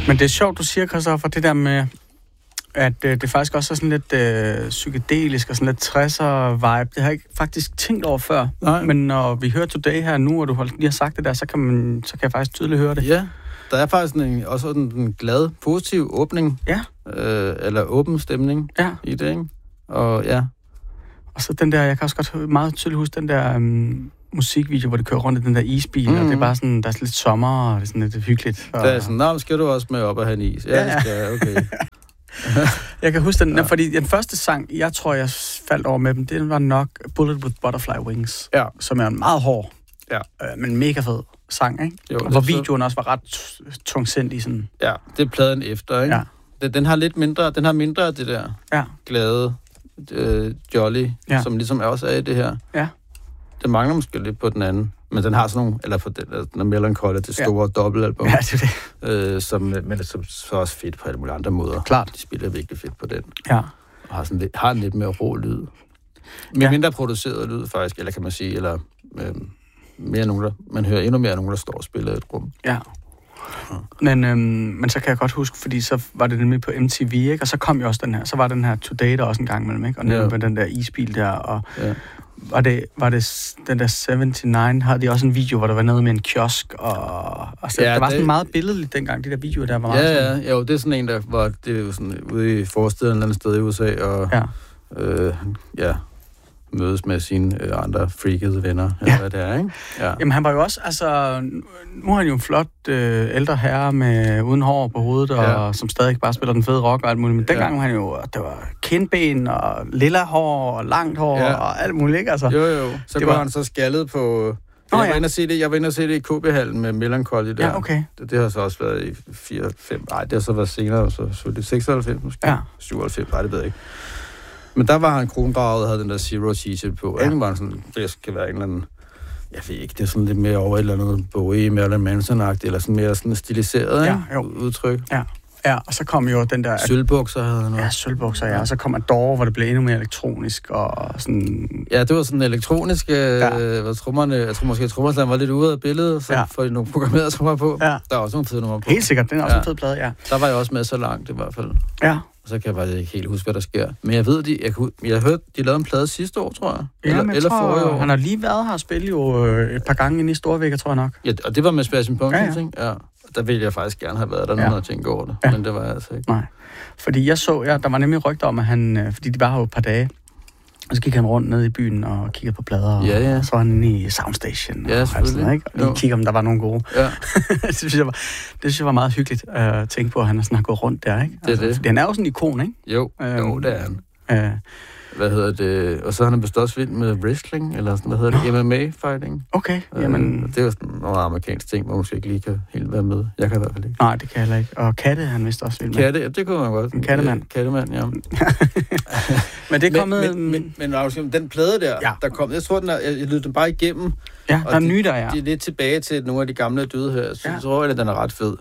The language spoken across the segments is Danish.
Men det er sjovt, du siger, Christoffer, det der med, at det faktisk også er sådan lidt psykedelisk og sådan lidt 60'er-vibe. Det har jeg ikke faktisk tænkt over før. Nej. Men når vi hører Today her nu, og du lige har sagt det der, så kan jeg faktisk tydeligt høre det. Ja, der er faktisk også en glad, positiv åbning. Ja. Eller åben stemning i det, ikke? Og ja. Og så den der, jeg kan også godt meget tydeligt huske den der musikvideo, hvor det kører rundt i den der isbil, og det er bare sådan, der er lidt sommer, og det er sådan lidt hyggeligt. Og... Det er sådan, skal du også med op og have en is? Ja, det skal jeg, okay. Jeg kan huske den, fordi den første sang, jeg tror, jeg faldt over med dem, det var nok Bullet with Butterfly Wings, som er en meget hård, men mega fed sang, ikke? Jo, hvor videoen også var ret tungsindig sådan. Ja, det er pladen efter, ikke? Ja. Den har lidt mindre, af det der glade jolly, som ligesom også er i det her. Ja. Den mangler måske lidt på den anden, men den har sådan nogle, eller på den er Melancholy, det store dobbeltalbum. Ja, det er det. Men det er så også fedt på alle mulige andre måder. Klart. De spiller virkelig fedt på den. Ja. Og har en lidt mere rå lyd. Med mindre produceret lyd faktisk, eller kan man sige, eller mere nogen, man hører endnu mere nogen, der står og spiller i et rum. Ja. Men så kan jeg godt huske, fordi så var det nemlig på MTV, ikke? Og så kom jo også den her, så var den her Today der også en gang mellem, ikke? Og med den der isbil der, og var det den der 79, havde de også en video, hvor der var noget med en kiosk, og så, der var sådan meget billedligt dengang, de der videoer der var meget jo, det er sådan en, der var, det er jo sådan ude i forstedet et eller andet sted i USA, og mødes med sine andre freakede venner, eller hvad det er, ikke? Ja. Jamen, han var jo også, altså, nu er han jo en flot ældre herre med uden hår på hovedet, og som stadig bare spiller den fede rock og alt muligt, men dengang var han jo, det var kindben og lilla hår og langt hår og alt muligt, ikke? Altså, jo. Så det var han så skaldet på... Jeg var inde og se det i KB-hallen med Melancholy der. Ja, okay. Det har så også været i 4-5... Nej, det har så været senere, så det 96 måske. Ja. 97, nej, det ved jeg ikke. Men der var han krondraget og havde den der Zero t-shirt på. Ja. Var sådan, det skal være en eller anden... Jeg ved ikke, det er sådan lidt mere over et eller andet Bowie, eller Manson-agtigt, eller sådan mere sådan stiliseret udtryk. Ja, og så kom jo den der... Sølvbukser havde han også. Ja, sølvbukser, og så kom Adore, hvor det blev endnu mere elektronisk, og sådan... Ja, det var sådan elektronisk, trommerne... Jeg tror måske, trommerslam var lidt ude af billedet, så får de nogle programmerede trommer på. Ja. Der var også nogle fede numre på. Helt sikkert, den er også en fed plade, ja. Der var jeg også med så langt, i hvert fald. Ja. Og så kan jeg bare ikke helt huske, hvad der sker. Men jeg ved, jeg hørte, de lavede en plade sidste år, tror jeg. Eller forrige år. Han har lige været her og spille jo et par gange inde i Storvækker, tror jeg nok. Ja, og det var med Smashing Pumpkins, ikke? Ja. Der ville jeg faktisk gerne have været der, når jeg tænkte over det. Ja. Men det var jeg altså ikke. Nej. Fordi der var nemlig rygter om, at han, fordi de var her jo et par dage, og så gik han rundt ned i byen og kiggede på plader, og så var han inde i Soundstation. Ja, selvfølgelig. Ikke? Og lige kigge, om der var nogle gode. Ja. det synes jeg var meget hyggeligt at tænke på, at han sådan har gået rundt der, ikke? Altså, det. Fordi han er jo sådan en ikon, ikke? Jo, det er han. Hvad hedder det? Og så har han bestået også vildt med wrestling, eller sådan, hvad hedder det? MMA-fighting. Okay, jamen... Det er jo sådan nogle amerikanske ting, hvor man måske ikke lige kan helt være med. Jeg kan i hvert fald ikke. Nej, det kan jeg heller ikke. Og katte, han vist også vildt med. Katte, ja, det kunne man godt. En kattemand. Kattemand, ja. Men det er kommet... Men den plade der kom... Jeg tror, jeg lød den bare igennem. Ja, der er nye der, ja. Det er lidt tilbage til nogle af de gamle døde her. Så tror jeg, at den er ret fed.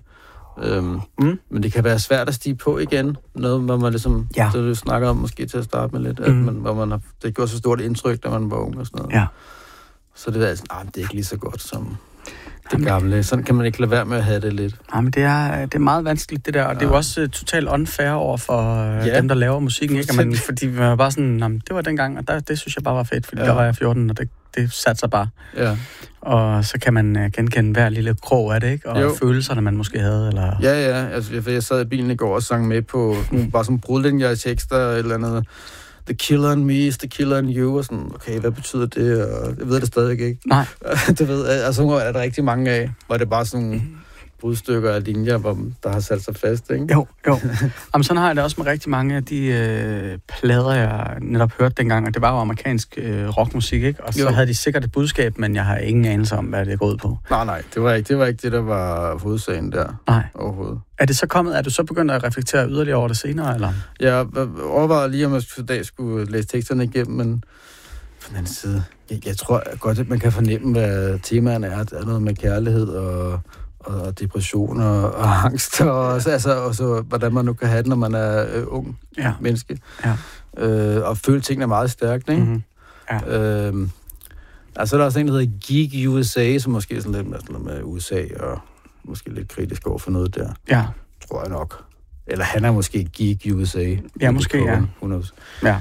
Men det kan være svært at stige på igen. Noget, hvor man ligesom... Det du snakker om måske til at starte med lidt. At hvor man har, det gjorde så stort indtryk, da man var ung og sådan noget. Ja. Så det er sådan, det er ikke lige så godt som det gamle. Sådan kan man ikke lade være med at have det lidt. Nej, men det er meget vanskeligt, det der. Og det er jo også totalt unfair over for dem, der laver musikken. Ikke? Fordi man var bare sådan, det var dengang, og det synes jeg bare var fedt. Fordi der var jeg 14, og det satte sig bare. Ja. Og så kan man genkende hver lille krog af det, ikke? Og følelserne, man måske havde, eller... Ja. Altså, jeg sad i bilen i går og sang med på bare sådan brudlinjer i tekster, eller andet. The killer in me is the killer in you, og sådan, okay, hvad betyder det? Og jeg ved det stadig ikke. Nej. Du ved, altså, er der rigtig mange af, hvor det bare sådan brudstykker af linjer, der har sat sig fast, ikke? Jo. Jamen, sådan har jeg det også med rigtig mange af de plader, jeg netop hørte dengang, og det var jo amerikansk rockmusik, ikke? Og så havde de sikkert et budskab, men jeg har ingen anelse om, hvad det er gået på. Nej, det var ikke det, der var hovedsagen der. Nej. Overhovedet. Er du så begyndt at reflektere yderligere over det senere, eller? Jeg overvejede lige, om jeg i dag skulle læse teksterne igennem, men på den anden side, jeg tror godt, at man kan fornemme, hvad temaerne er. Der er noget med kærlighed og depression og angst, og så hvordan man nu kan have det, når man er ung menneske. Ja. Og føle tingene meget stærkt, ikke? Mm-hmm. Ja. Altså, der er også en, der hedder Geek USA, som måske er sådan lidt med USA, og måske lidt kritisk over for noget der. Ja. tror jeg nok. Eller han er måske Geek USA. Ja, måske, ja. Who knows. Ja.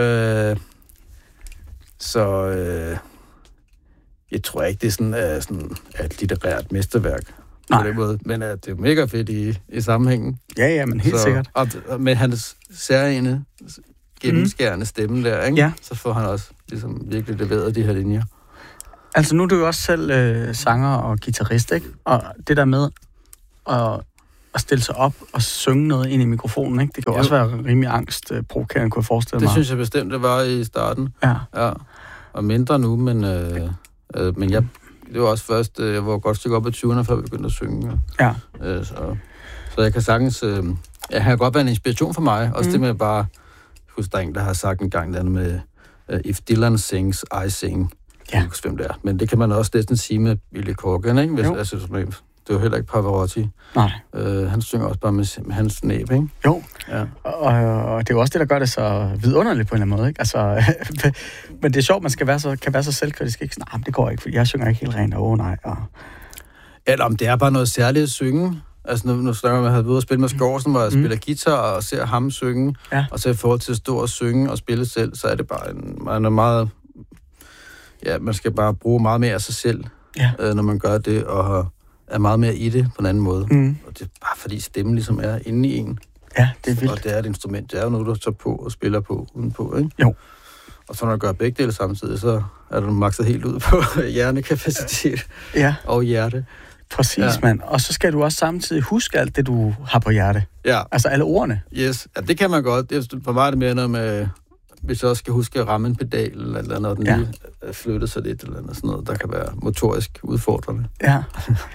Jeg tror ikke, det er sådan et litterært mesterværk. På den måde. Men det er mega fedt i sammenhængen. Ja, men helt sikkert. Og med hans særlige gennemskærende stemme der, ikke? Ja. Så får han også ligesom virkelig leveret de her linjer. Altså nu er du jo også selv sanger og guitarist, ikke? Og det der med at stille sig op og synge noget ind i mikrofonen, ikke? Det kan jo også være rimelig angstprovokerende, kunne jeg forestille mig. Det synes jeg bestemt, det var i starten. Ja. Og mindre nu, men det var også først, jeg var godt stykke op i 20'erne, før jeg begyndte at synge. Ja. Så jeg kan sagtens... jeg har godt været en inspiration for mig. Også det med bare... Husk, der er en, der har sagt en gang det med If Dylan sings, I sing. Ja. Jeg hvem det er. Men det kan man også næsten sige med Billy Corgan, ikke? Hvis, altså, det er jo heller ikke Pavarotti. Nej. Han synger også bare med hans næb, ikke? Jo. Ja. Og det er jo også det, der gør det så vidunderligt på en eller anden måde, ikke? Altså, men det er sjovt, man kan være så selvkritisk, ikke? Nej, det går ikke, for jeg synger ikke helt rent, nej. Eller om det er bare noget særligt at synge. Altså, nu snakker man, at jeg havde været ude og spille med Skovsen, hvor jeg spiller guitar og ser ham synge, og så i forhold til at stå og synge og spille selv, så er det bare man er meget... Ja, man skal bare bruge meget mere af sig selv, når man gør det, og er meget mere i det på en anden måde. Og det er bare fordi stemmen ligesom er inde i en. Ja, det er vildt. Og det er et instrument, det er jo noget, du tager på og spiller på udenpå, ikke? Jo. Og så når du gør begge dele samtidig, så er du makset helt ud på hjernekapacitet og hjerte. Præcis, mand. Og så skal du også samtidig huske alt det, du har på hjerte. Ja. Altså alle ordene. Yes, ja, det kan man godt. For mig er det mere noget med, hvis jeg også skal huske at ramme en pedal, eller noget, den lige flytter sig lidt, eller sådan noget, der kan være motorisk udfordrende. Ja.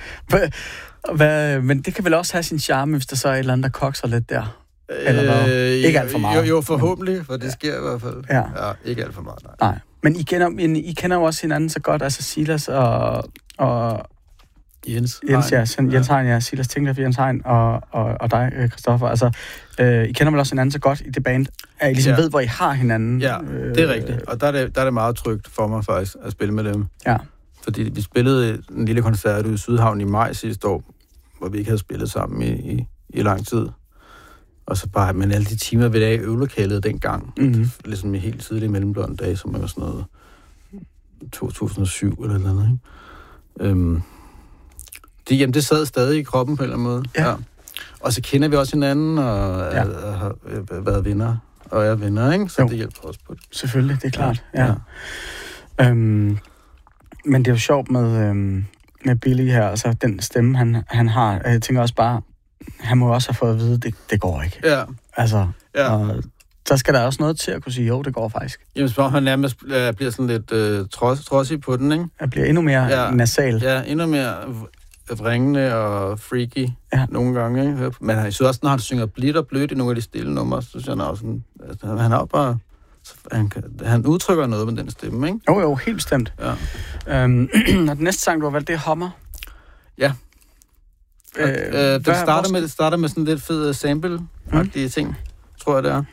Men det kan vel også have sin charme, hvis der så er et eller andet, der kokser lidt der? Eller hvad? Ikke alt for meget. Jo, forhåbentlig, for det sker i hvert fald. Ja, ikke alt for meget, nej. Men I kender jo også hinanden så godt, altså Silas og Jens Hein, ja. Silas Tingleff, Jens Hein og dig, Christoffer. Altså, I kender vel også hinanden så godt i det band, at I ligesom ved, hvor I har hinanden. Ja, det er rigtigt. Og der er det meget trygt for mig faktisk, at spille med dem. Ja. Fordi vi spillede en lille koncert ude i Sydhavn i maj sidste år, hvor vi ikke havde spillet sammen i lang tid. Og så bare, men alle de timer, vi lavede i øvelokalet dengang, ligesom i helt tidlige mellemblonde dage, som var sådan noget 2007 eller noget, ikke? Det sad stadig i kroppen på en eller anden måde. Ja. Og så kender vi også hinanden, og har været venner, og er venner, ikke? Så det hjælper også på det. Selvfølgelig, det er klart, ja. Men det er jo sjovt med Billy her, altså den stemme, han har. Jeg tænker også bare, han må også have fået at vide, det går ikke. Ja. Altså, og så skal der også noget til at kunne sige, jo, det går faktisk. Jamen, så han nærmest bliver sådan lidt trodsig på den, ikke? Jeg bliver endnu mere nasal. Ja, endnu mere vringende og freaky nogle gange, ikke? Men jeg synes også, når han synger blidt og blødt i nogle af de stille numre, så synes jeg, han også sådan, altså, han har bare... Han udtrykker noget med den stemme, ikke? Jo, helt bestemt. Ja. Og den næste sang, du har valgt, det er Hummer. Ja. Det starter med sådan lidt fed sample-agtige ting, tror jeg, det er.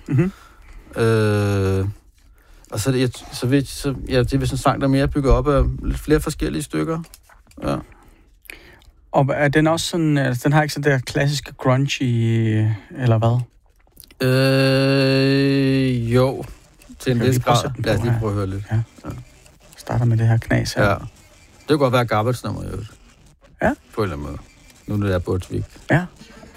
Og så det er vist en sang, der mere bygget op af lidt flere forskellige stykker. Ja. Og er den også sådan, den har ikke sådan der klassiske grungy, eller hvad? Jo. Til en vis grad. Lad os lige prøve at høre lidt. Ja. Starter med det her knas her. Ja. Det kan godt være Garbage-nummer, jo. Ja. På en eller anden måde. Nu er det der Bådsvik. Ja.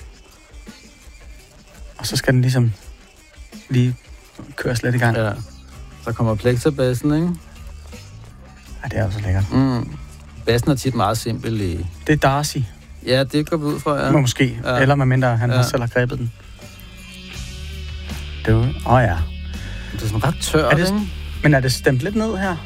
Og så skal den ligesom lige køres lidt i gang. Ja. Så kommer plexabassen, ikke? Ja, det er også lækkert. Bassen er tit meget simpel i... Det er Darcy. Ja, det går vi ud fra, ja. Måske. Ja. Eller medmindre han selv har grebet den. Det er ja. Det er sådan ret tørt, ikke? Men er det stemt lidt ned her?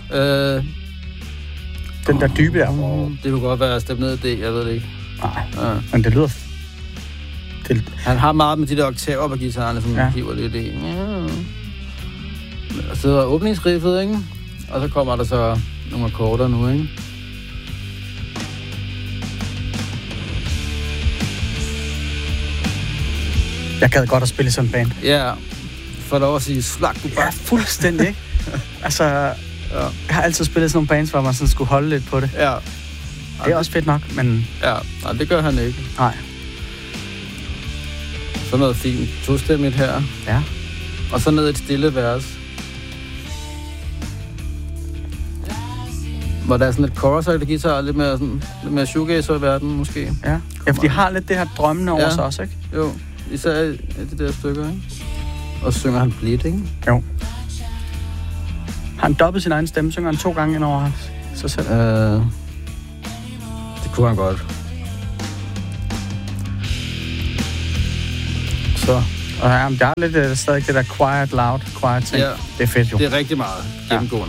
Den der dybe der? Det kunne godt være stemt ned i det, jeg ved det ikke. Nej, men det lyder... Han har meget med de der oktaver på guitaren, som hiver lidt i. Ja. Og så er åbningsriffet, ikke? Og så kommer der så nogle akkorder nu, ikke? Jeg gad godt at spille sådan en band. Ja, for lov at sige, slag du bare. Ja, fuldstændig, ikke? Altså, jeg har altid spillet sådan nogle bands, hvor man sådan skulle holde lidt på det. Ja. Det er også fedt nok, men... Ja, nej, det gør han ikke. Nej. Så noget fint tostemmigt her. Ja. Og så ned et stille vers. Hvor der er sådan et chorus-agtigt guitar, lidt mere shoegazer i verden, måske. Ja, for de har lidt det her drømmende over sig også, ikke? Jo, især i de der stykker, ikke? Og synger han Bleeding. Jo. Har han dobbelt sin egen stemme? Synger han 2 gange ind over sig selv? Det kunne han godt. Så. Og ja, der er lidt stadig det der quiet, loud, quiet ting. Ja. Det er fedt jo. Det er rigtig meget gennemgående.